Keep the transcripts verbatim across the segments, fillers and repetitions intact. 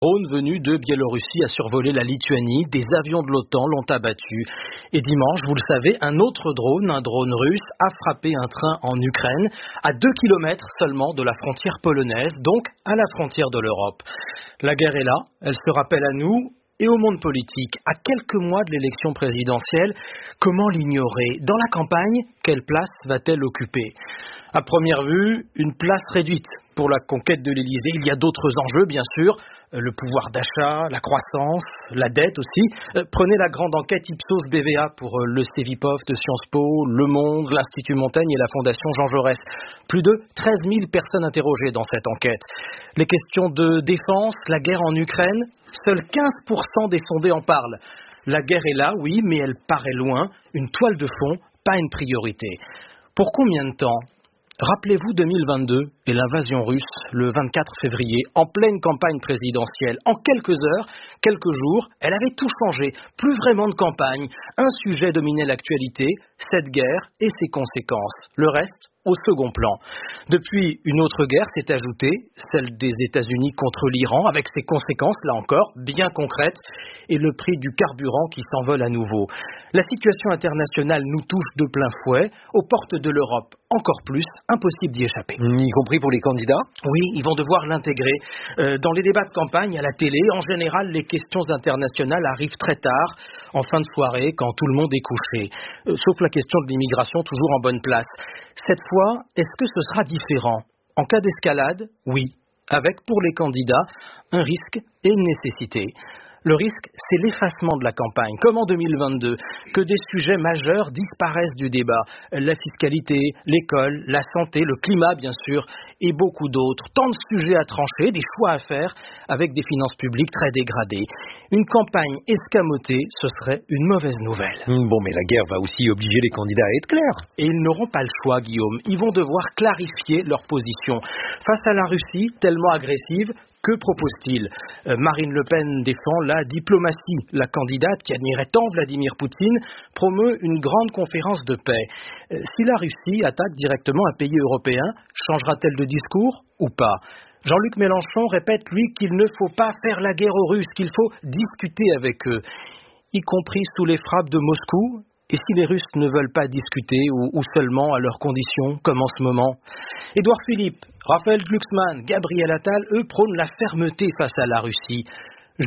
Drone venu de Biélorussie a survolé la Lituanie, des avions de l'OTAN l'ont abattu. Et dimanche, vous le savez, un autre drone, un drone russe, a frappé un train en Ukraine, à deux kilomètres seulement de la frontière polonaise, donc à la frontière de l'Europe. La guerre est là, elle se rappelle à nous et au monde politique. À quelques mois de l'élection présidentielle, comment l'ignorer? Dans la campagne, quelle place va-t-elle occuper? À première vue, une place réduite pour la conquête de l'Élysée. Il y a d'autres enjeux, bien sûr, le pouvoir d'achat, la croissance, la dette aussi. Prenez la grande enquête Ipsos B V A pour le Cevipof de Sciences Po, Le Monde, l'Institut Montaigne et la Fondation Jean Jaurès. Plus de treize mille personnes interrogées dans cette enquête. Les questions de défense, la guerre en Ukraine, seuls quinze pour cent des sondés en parlent. La guerre est là, oui, mais elle paraît loin, une toile de fond, pas une priorité. Pour combien de temps ? Rappelez-vous deux mille vingt-deux et l'invasion russe le vingt-quatre février, en pleine campagne présidentielle. En quelques heures, quelques jours, elle avait tout changé. Plus vraiment de campagne. Un sujet dominait l'actualité, cette guerre et ses conséquences. Le reste, au second plan. Depuis, une autre guerre s'est ajoutée, celle des États-Unis contre l'Iran, avec ses conséquences, là encore, bien concrètes, et le prix du carburant qui s'envole à nouveau. La situation internationale nous touche de plein fouet, aux portes de l'Europe encore plus, impossible d'y échapper. Y compris pour les candidats ? Oui, ils vont devoir l'intégrer. Euh, dans les débats de campagne, à la télé, en général, les questions internationales arrivent très tard, en fin de soirée, quand tout le monde est couché. Euh, sauf la question de l'immigration, toujours en bonne place. Cette fois, est-ce que ce sera différent ? En cas d'escalade, oui, avec pour les candidats un risque et une nécessité. Le risque, c'est l'effacement de la campagne, comme en deux mille vingt-deux, que des sujets majeurs disparaissent du débat. La fiscalité, l'école, la santé, le climat bien sûr, et beaucoup d'autres. Tant de sujets à trancher, des choix à faire, avec des finances publiques très dégradées. Une campagne escamotée, ce serait une mauvaise nouvelle. Bon, mais la guerre va aussi obliger les candidats à être clairs. Et ils n'auront pas le choix, Guillaume. Ils vont devoir clarifier leur position. Face à la Russie, tellement agressive, que propose-t-il ? euh, Marine Le Pen défend la diplomatie. La candidate qui admirait tant Vladimir Poutine promeut une grande conférence de paix. Euh, si la Russie attaque directement un pays européen, changera-t-elle de discours ou pas ? Jean-Luc Mélenchon répète, lui, qu'il ne faut pas faire la guerre aux Russes, qu'il faut discuter avec eux, y compris sous les frappes de Moscou. Et si les Russes ne veulent pas discuter, ou, ou seulement à leurs conditions, comme en ce moment ? Édouard Philippe, Raphaël Glucksmann, Gabriel Attal, eux prônent la fermeté face à la Russie. Jusqu'où ?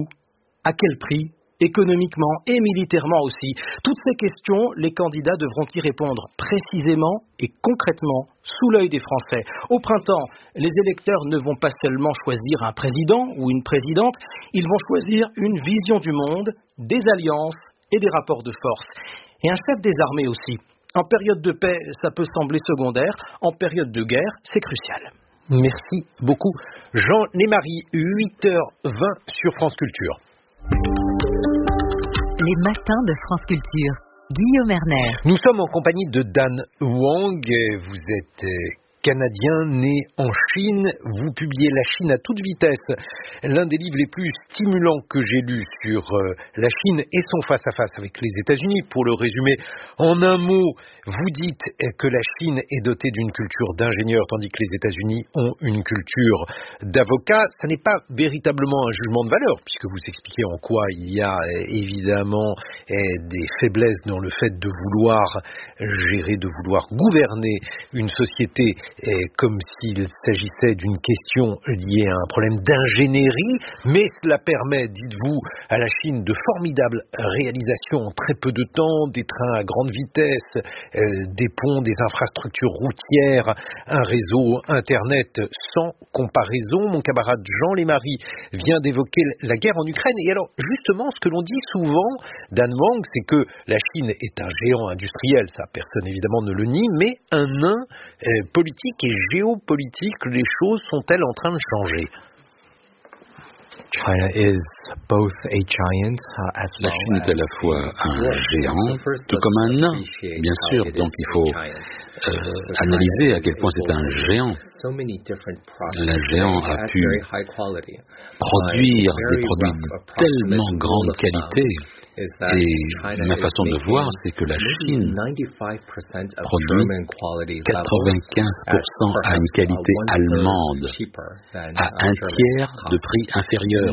À quel prix ? Économiquement et militairement aussi. Toutes ces questions, les candidats devront y répondre précisément et concrètement, sous l'œil des Français. Au printemps, les électeurs ne vont pas seulement choisir un président ou une présidente, ils vont choisir une vision du monde, des alliances, et des rapports de force. Et un chef des armées aussi. En période de paix, ça peut sembler secondaire. En période de guerre, c'est crucial. Merci beaucoup. Jean et Marie, huit heures vingt sur France Culture. Les matins de France Culture. Guillaume Erner. Nous sommes en compagnie de Dan Wang. Vous êtes Canadien né en Chine, vous publiez La Chine à toute vitesse, l'un des livres les plus stimulants que j'ai lus sur euh, la Chine et son face-à-face avec les États-Unis. Pour le résumer en un mot, vous dites que la Chine est dotée d'une culture d'ingénieurs tandis que les États-Unis ont une culture d'avocats. Ça n'est pas véritablement un jugement de valeur puisque vous expliquez en quoi il y a évidemment des faiblesses dans le fait de vouloir gérer, de vouloir gouverner une société Et comme s'il s'agissait d'une question liée à un problème d'ingénierie, mais cela permet, dites-vous, à la Chine de formidables réalisations en très peu de temps, des trains à grande vitesse, euh, des ponts, des infrastructures routières, un réseau Internet sans comparaison. Mon camarade Jean Lémarie vient d'évoquer la guerre en Ukraine. Et alors, justement, ce que l'on dit souvent, Dan Wang, c'est que la Chine est un géant industriel, ça personne évidemment ne le nie, mais un nain euh, politique et géopolitique, les choses sont-elles en train de changer? China is both a giant, uh, as La Chine est à la fois un géant, tout comme un nain, bien sûr. Donc il faut euh, analyser à quel point c'est un géant. Le géant a pu produire des produits de tellement grande qualité. Et ma façon de voir, c'est que la Chine produit quatre-vingt-quinze pour cent à une qualité allemande, à un tiers de prix inférieur.